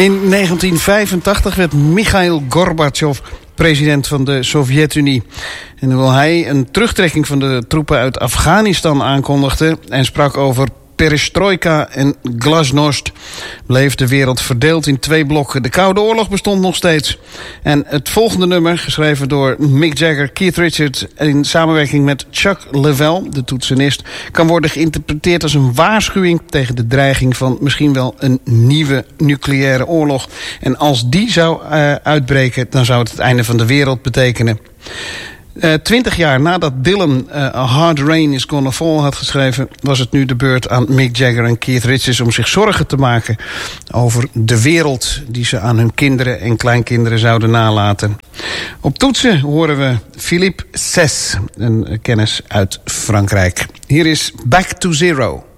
In 1985 werd Michail Gorbachev president van de Sovjet-Unie. En hoewel hij een terugtrekking van de troepen uit Afghanistan aankondigde en sprak over perestrojka en glasnost, bleef de wereld verdeeld in twee blokken. De Koude Oorlog bestond nog steeds. En het volgende nummer, geschreven door Mick Jagger, Keith Richards in samenwerking met Chuck Leavell, de toetsenist, kan worden geïnterpreteerd als een waarschuwing tegen de dreiging van misschien wel een nieuwe nucleaire oorlog. En als die zou uitbreken, dan zou het einde van de wereld betekenen. 20 jaar nadat Dylan A Hard Rain Is Gonna Fall had geschreven, was het nu de beurt aan Mick Jagger en Keith Richards om zich zorgen te maken over de wereld die ze aan hun kinderen en kleinkinderen zouden nalaten. Op toetsen horen we Philippe Sess, een kennis uit Frankrijk. Hier is Back to Zero.